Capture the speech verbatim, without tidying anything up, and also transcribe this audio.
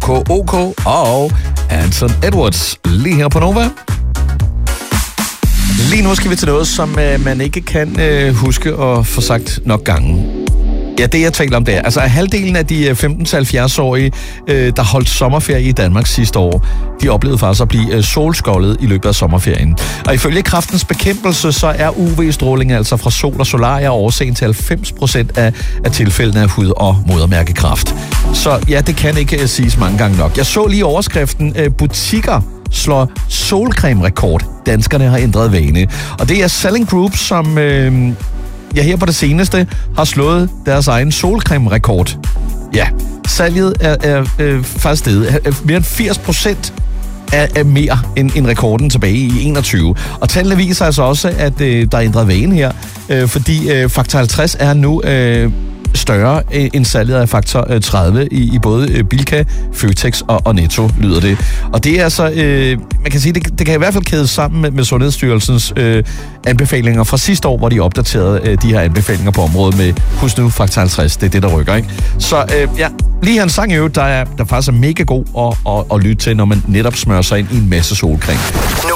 OK OK og Anton Edwards lige her på Nova. Lige nu skal vi til noget, som øh, man ikke kan øh, huske at få sagt nok gange. Ja, det jeg taler om, det er, altså halvdelen af de femten til halvfjerds-årige, øh, der holdt sommerferie i Danmark sidste år, de oplevede faktisk at blive øh, solskoldet i løbet af sommerferien. Og ifølge Kræftens Bekæmpelse, så er U V-stråling altså fra sol og solarier årsagen til halvfems procent af, af tilfældene af hud- og modermærkekræft. Så ja, det kan ikke øh, siges mange gange nok. Jeg så lige overskriften, øh, butikker slår solcreme-rekord. Danskerne har ændret vane. Og det er Selling Group, som øh, ja, her på det seneste har slået deres egen solcreme-rekord. Ja, salget er, er øh, faktisk steget. Mere end firs procent er, er mere end, end rekorden tilbage i enogtyve. Og tallene viser altså også, at øh, der er ændret vane her, øh, fordi øh, faktor halvtreds er nu Øh, større end salget af faktor tredive i, i både Bilka, Føtex og, og Netto, lyder det. Og det er altså, øh, man kan sige, det, det kan i hvert fald kædes sammen med, med Sundhedsstyrelsens øh, anbefalinger fra sidste år, hvor de opdaterede øh, de her anbefalinger på området med, husk nu, faktor halvtreds, det er det, der rykker, ikke? Så øh, ja, lige her en sang i øvrigt, der, er, der faktisk er mega god at, at, at lytte til, når man netop smører sig ind i en masse solcreme.